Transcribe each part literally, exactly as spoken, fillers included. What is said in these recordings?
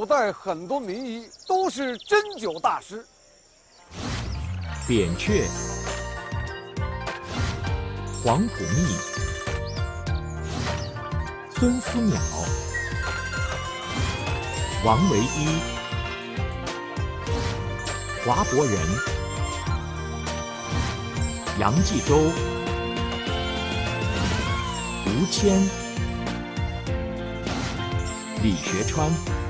古代很多名医都是针灸大师。 扁鹊、黄浦秘、孙思邈、王维一、华伯仁、杨继周、吴谦、李学川。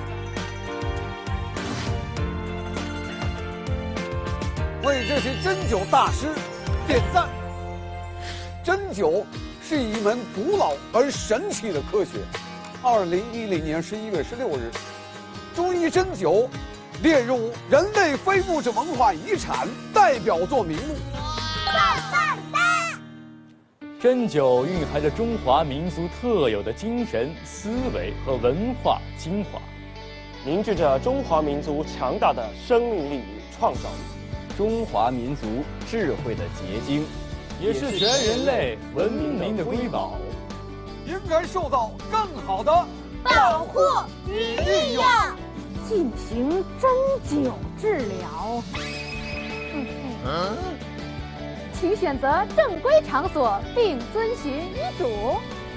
为这些针灸大师点赞。针灸是一门古老而神奇的科学。二零一零年十一月十六日，中医针灸列入人类非物质文化遗产代表作名录。 棒棒哒！ 针灸蕴含着中华民族特有的精神、思维和文化精华， 凝聚着中华民族强大的生命力与创造力， 中华民族智慧的结晶， 也是全人类文明的瑰宝， 应该受到更好的保护与利用。 进行针灸治疗，嗯嗯，请选择正规场所并遵循医嘱。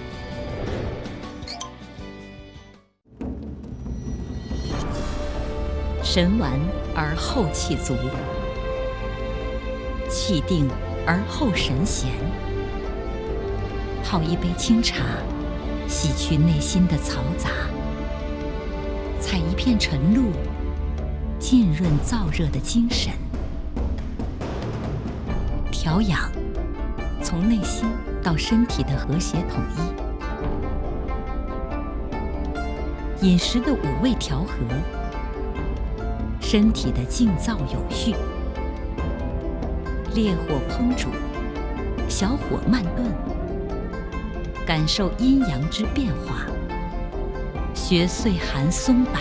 神完而后气足，气定而后神闲。泡一杯清茶，洗去内心的嘈杂；采一片晨露，浸润燥热的精神。调养，从内心到身体的和谐统一；饮食的五味调和，身体的静躁有序。烈火烹煮，小火慢炖，感受阴阳之变化。学岁寒松柏，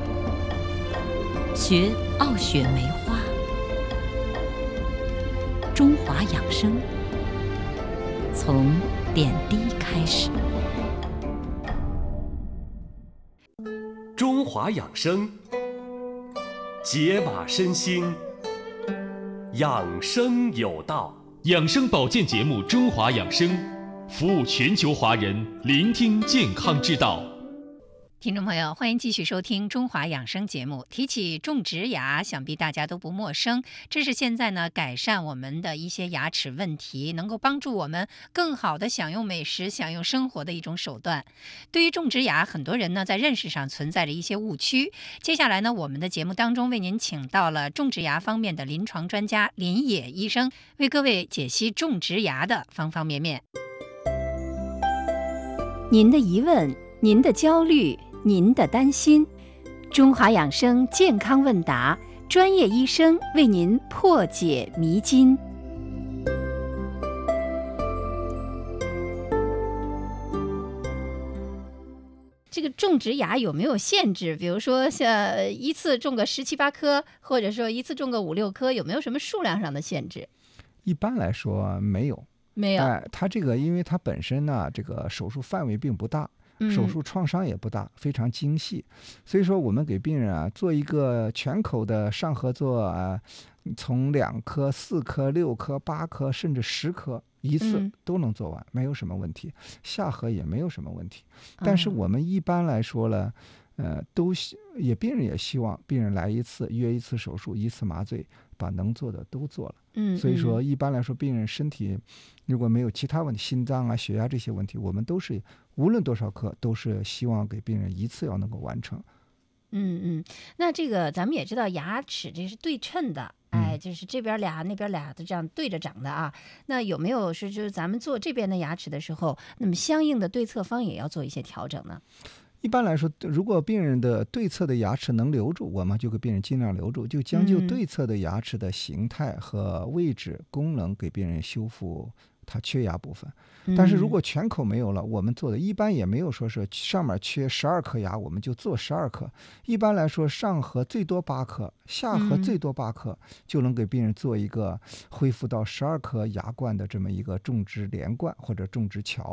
学傲雪梅花。中华养生，从点滴开始。 中华养生，解码身心，养生有道。 养生保健节目《中华养生》，服务全球华人，聆听健康之道。 听众朋友，欢迎继续收听《中华养生》节目。提起种植牙，想必大家都不陌生。这是现在呢改善我们的一些牙齿问题，能够帮助我们更好的享用美食、享用生活的一种手段。对于种植牙，很多人呢在认识上存在着一些误区。接下来呢，我们的节目当中为您请到了种植牙方面的临床专家林野医生，为各位解析种植牙的方方面面。 您的疑问，您的焦虑，您的担心，中华养生健康问答，专业医生为您破解迷津。 这个种植牙有没有限制？比如说，像一次种个十七八颗，或者说一次种个五六颗，有没有什么数量上的限制？ 一般来说没有， 没有。 哎，它这个因为它本身呢，这个手术范围并不大。手术创伤也不大，非常精细，所以说我们给病人啊做一个全口的上颌做啊，从两颗、四颗、六颗、八颗，甚至十颗一次都能做完，嗯、没有什么问题。下颌也没有什么问题，但是我们一般来说呢，呃，都也病人也希望病人来一次约一次手术，一次麻醉，把能做的都做了。 嗯， 所以说一般来说，病人身体如果没有其他问题，心脏啊、血压这些问题，我们都是无论多少颗，都是希望给病人一次要能够完成。 嗯嗯，那这个咱们也知道，牙齿这是对称的，哎，就是这边俩那边俩的这样对着长的啊。那有没有是就是咱们做这边的牙齿的时候，那么相应的对侧方也要做一些调整呢？ 一般来说，如果病人的对侧的牙齿能留住，我们就给病人尽量留住，就将就对侧的牙齿的形态和位置、功能，给病人修复它缺牙部分。但是如果全口没有了，我们做的一般也没有说是上面缺十二颗牙，我们就做十二颗。一般来说，上颌最多八颗，下颌最多八颗，就能给病人做一个恢复到十二颗牙冠的这么一个种植连冠或者种植桥。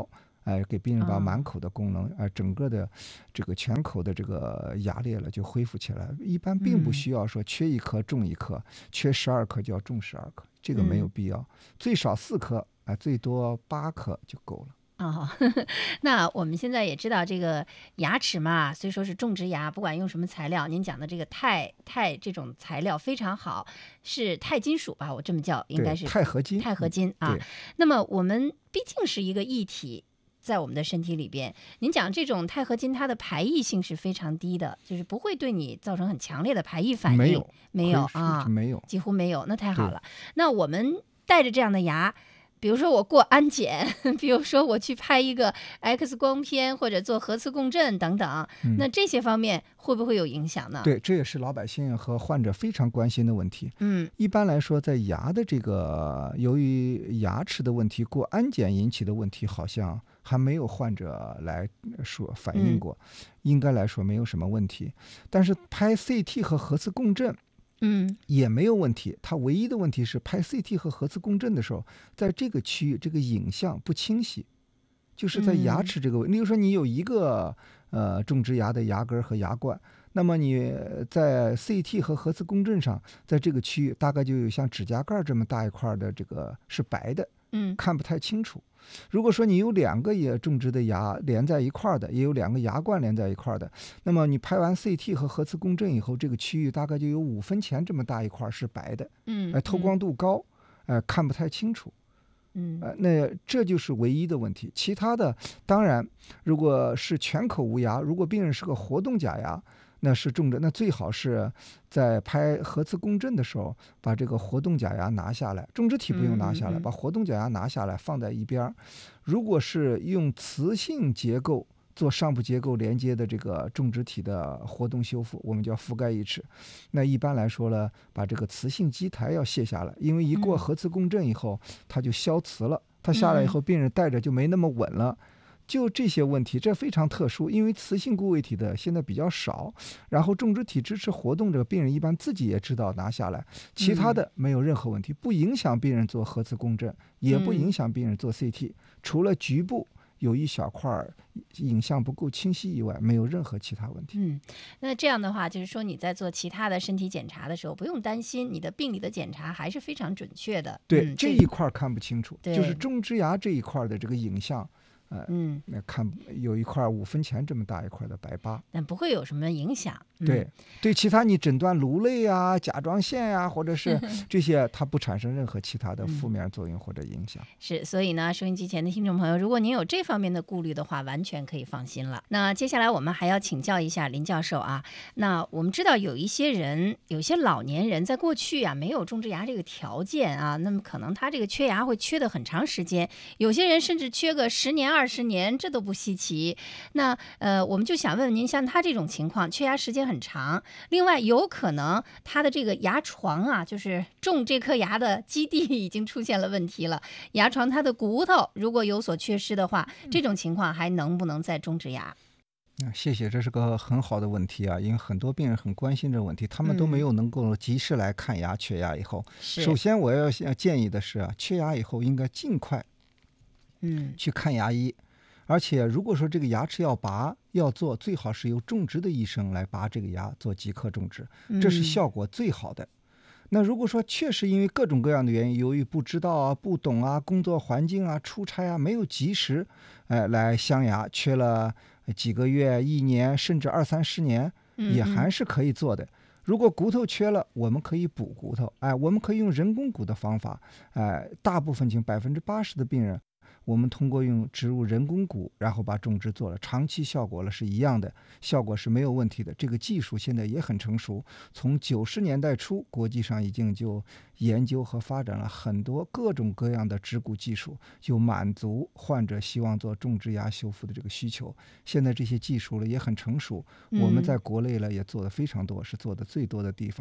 哎、呃，给病人把满口的功能，哎、呃，整个的这个全口的这个牙列了就恢复起来。一般并不需要说缺一颗重一颗，嗯、缺十二颗就要重十二颗，这个没有必要，嗯、最少四颗，哎、呃，最多八颗就够了。 哦，呵呵，那我们现在也知道这个牙齿嘛，虽说是种植牙，不管用什么材料，您讲的这个钛钛这种材料非常好，是钛金属吧？我这么叫，应该是钛合金。 钛合金啊。那么我们毕竟是一个液体，在我们的身体里边，您讲这种钛合金，它的排异性是非常低的，就是不会对你造成很强烈的排异反应。 没有， 没有啊， 没有， 几乎没有。那太好了。那我们带着这样的牙。比如说我过安检，比如说我去拍一个 X 光片或者做核磁共振等等，嗯、那这些方面会不会有影响呢？ 对，这也是老百姓和患者非常关心的问题。 嗯， 一般来说，在牙的这个由于牙齿的问题过安检引起的问题，好像还没有患者来说反映过，嗯、应该来说没有什么问题。但是拍 C T 和核磁共振。 嗯， 也没有问题。它唯一的问题是拍 C T 和核磁共振的时候，在这个区域这个影像不清晰，就是在牙齿这个，例如说你有一个呃种植牙的牙根和牙冠，那么你在 C T 和核磁共振上，在这个区域大概就有像指甲盖这么大一块的这个是白的， 嗯， 看不太清楚。如果说你有两个也种植的牙连在一块的，也有两个牙冠连在一块的，那么你拍完 C T 和核磁共振以后，这个区域大概就有五分钱这么大一块是白的， 嗯， 呃，透光度高，呃，看不太清楚， 嗯， 呃，那这就是唯一的问题。其他的，当然，如果是全口无牙，如果病人是个活动假牙，那是种植，那最好是在拍核磁共振的时候，把这个活动假牙拿下来，种植体不用拿下来，嗯嗯嗯把活动假牙拿下来放在一边。如果是用磁性结构做上部结构连接的这个种植体的活动修复，我们叫覆盖义齿。那一般来说呢，把这个磁性基台要卸下来，因为一过核磁共振以后，它就消磁了，它下来以后，病人戴着就没那么稳了。就这些问题，这非常特殊，因为磁性固位体的现在比较少，然后种植体支持活动，这个病人一般自己也知道拿下来，其他的没有任何问题，不影响病人做核磁共振，也不影响病人做 C T， 除了局部有一小块影像不够清晰以外，没有任何其他问题。 嗯，那这样的话，就是说你在做其他的身体检查的时候，不用担心，你的病理的检查还是非常准确的。 对， 嗯、 这一块看不清楚， 对就是种植牙这一块的这个影像。呃、 嗯， 那看有一块五分钱这么大一块的白疤， 但不会有什么影响。嗯、 对对，其他你诊断颅内啊、甲状腺呀、啊，或者是这些，它不产生任何其他的负面作用或者影响。 嗯、是，所以呢，收音机前的听众朋友，如果您有这方面的顾虑的话，完全可以放心了。那接下来我们还要请教一下林教授啊。那我们知道有一些人，有些老年人在过去啊没有种植牙这个条件啊，那么可能他这个缺牙会缺的很长时间，有些人甚至缺个十年。二十年，这都不稀奇。那呃，我们就想问问您，像他这种情况，缺牙时间很长，另外有可能他的这个牙床啊，就是种这颗牙的基地已经出现了问题了，牙床它的骨头如果有所缺失的话，这种情况还能不能再种植牙？ 啊，谢谢，这是个很好的问题啊，因为很多病人很关心这个问题，他们都没有能够及时来看牙。缺牙以后，首先我要建议的是啊，缺牙以后应该尽快。 嗯， 去看牙医，而且如果说这个牙齿要拔要做，最好是由种植的医生来拔这个牙，做即刻种植，这是效果最好的。嗯、那如果说确实因为各种各样的原因，由于不知道啊、不懂啊、工作环境啊、出差啊，没有及时，哎、呃，来镶牙，缺了几个月、一年，甚至二三十年，也还是可以做的。嗯嗯如果骨头缺了，我们可以补骨头，哎，我们可以用人工骨的方法，哎，大部分情百分之八十的病人。我们通过用植入人工骨，然后把种植做了，长期效果了是一样的，效果是没有问题的。这个技术现在也很成熟，从九十年代初，国际上已经就研究和发展了很多各种各样的植骨技术，就满足患者希望做种植牙修复的这个需求。现在这些技术了也很成熟，我们在国内呢也做的非常多，是做的最多的地方。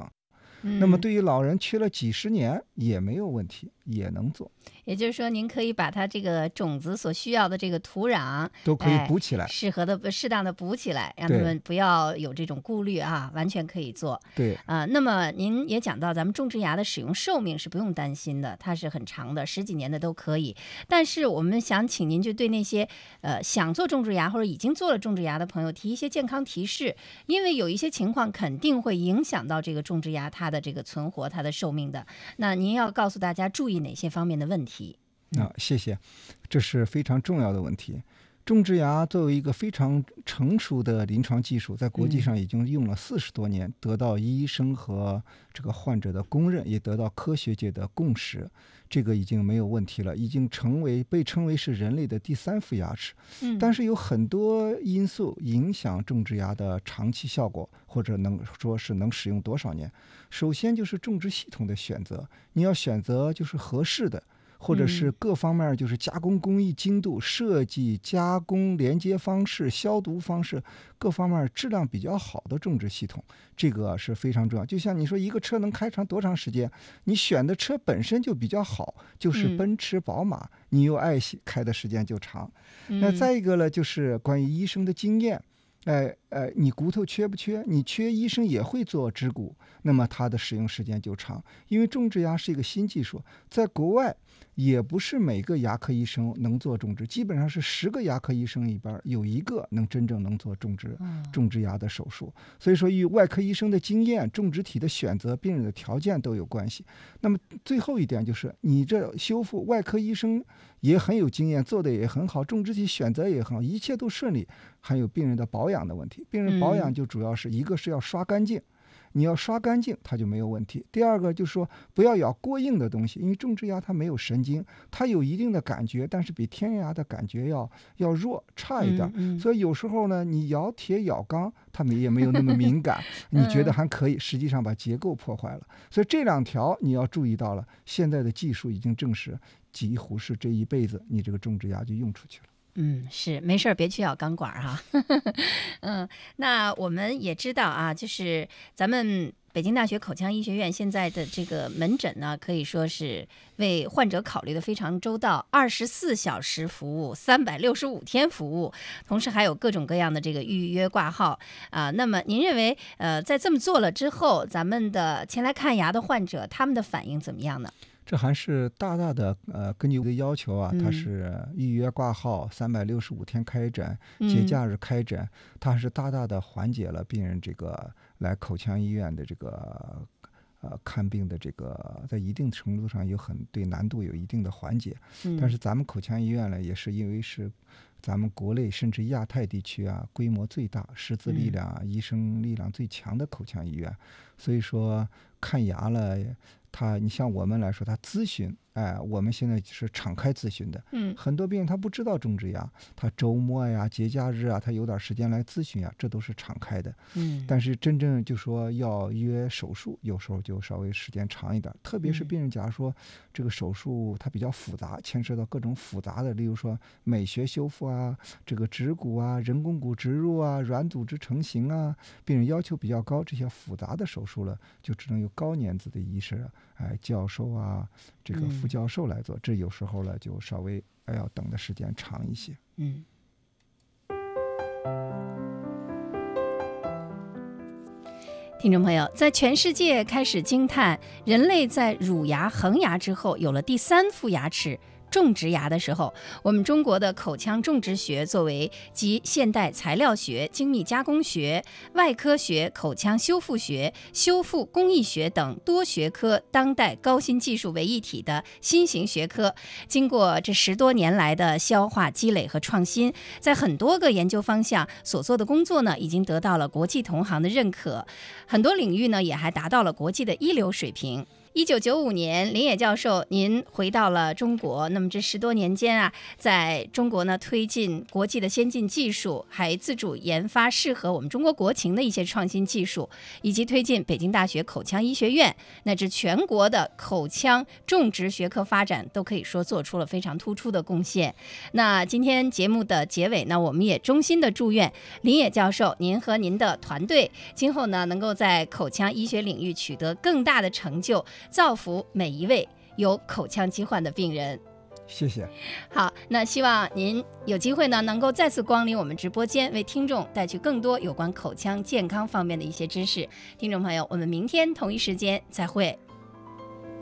嗯、那么对于老人缺了几十年也没有问题，也能做。 也就是说，您可以把它这个种子所需要的这个土壤都可以补起来，哎、 适合的、适当的补起来，让他们不要有这种顾虑啊，完全可以做。 对啊、呃，那么您也讲到，咱们种植牙的使用寿命是不用担心的，它是很长的，十几年的都可以。但是我们想请您就对那些呃想做种植牙或者已经做了种植牙的朋友提一些健康提示，因为有一些情况肯定会影响到这个种植牙它的这个存活、它的寿命的。那您要告诉大家注意哪些方面的问题？ 啊，谢谢，这是非常重要的问题。种植牙作为一个非常成熟的临床技术，在国际上已经用了四十多年，得到医生和这个患者的公认，也得到科学界的共识，这个已经没有问题了，已经成为被称为是人类的第三副牙齿。 嗯， 但是有很多因素影响种植牙的长期效果，或者能说是能使用多少年。首先就是种植系统的选择，你要选择就是合适的，或者是各方面就是加工工艺精度、设计、加工、连接方式、消毒方式各方面质量比较好的种植系统，这个是非常重要。就像你说一个车能开长多长时间，你选的车本身就比较好，就是奔驰、宝马，嗯、你又爱惜开的时间就长。嗯、那再一个呢，就是关于医生的经验。呃呃，你骨头缺不缺？你缺，医生也会做植骨，那么它的使用时间就长。因为种植牙是一个新技术，在国外也不是每个牙科医生能做种植，基本上是十个牙科医生里边有一个能真正能做种植种植牙的手术。所以说，与外科医生的经验、种植体的选择、病人的条件都有关系。那么最后一点就是，你这修复，外科医生也很有经验，做的也很好，种植体选择也很好，一切都顺利。还有病人的保养的问题，病人保养就主要是一个是要刷干净，你要刷干净它就没有问题。第二个就是说不要咬过硬的东西，因为种植牙它没有神经，它有一定的感觉，但是比天然牙的感觉要要弱差一点，嗯嗯、所以有时候呢你咬铁咬钢它们也没有那么敏感，你觉得还可以，实际上把结构破坏了。所以这两条你要注意到了，现在的技术已经证实几乎是这一辈子你这个种植牙就用出去了。 嗯，是，没事儿别去咬钢管哈。嗯，那我们也知道啊，就是咱们北京大学口腔医学院现在的这个门诊呢，可以说是为患者考虑的非常周到，二十四小时服务，三百六十五天服务，同时还有各种各样的这个预约挂号啊。那么您认为，呃，在这么做了之后，咱们的前来看牙的患者，他们的反应怎么样呢？ 这还是大大的呃，根据我的要求啊，它是预约挂号，三百六十五天开诊，节假日开诊，嗯、它还是大大的缓解了病人这个来口腔医院的这个呃看病的这个，在一定程度上有很对难度有一定的缓解。嗯、但是咱们口腔医院呢，也是因为是咱们国内甚至亚太地区啊，规模最大、师资力量啊、嗯、医生力量最强的口腔医院，所以说看牙了。他，你像我们来说，他咨询，哎，我们现在是敞开咨询的。嗯，很多病人他不知道种植牙，他周末呀、节假日啊，他有点时间来咨询啊，这都是敞开的。嗯，但是真正就说要约手术，有时候就稍微时间长一点。特别是病人，假如说这个手术它比较复杂，牵涉到各种复杂的，例如说美学修复啊、这个植骨啊、人工骨植入啊、软组织成型啊，病人要求比较高，这些复杂的手术了，就只能由高年资的医生啊。哎，教授啊，这个副教授来做，嗯、这有时候呢就稍微要等的时间长一些。嗯。 听众朋友，在全世界开始惊叹人类在乳牙、恒牙之后有了第三副牙齿。种植牙的时候，我们中国的口腔种植学作为集现代材料学、精密加工学、外科学、口腔修复学、修复工艺学等多学科当代高新技术为一体的新型学科，经过这十多年来的消化积累和创新，在很多个研究方向所做的工作呢，已经得到了国际同行的认可，很多领域呢也还达到了国际的一流水平。 一九九五年，林野教授您回到了中国，那么这十多年间啊，在中国呢推进国际的先进技术，还自主研发适合我们中国国情的一些创新技术，以及推进北京大学口腔医学院乃至全国的口腔种植学科发展，都可以说做出了非常突出的贡献。那今天节目的结尾呢，我们也衷心的祝愿林野教授您和您的团队今后呢能够在口腔医学领域取得更大的成就，造福每一位有口腔疾患的病人。 谢谢。 好，那希望您有机会呢能够再次光临我们直播间，为听众带去更多有关口腔健康方面的一些知识。听众朋友，我们明天同一时间再会。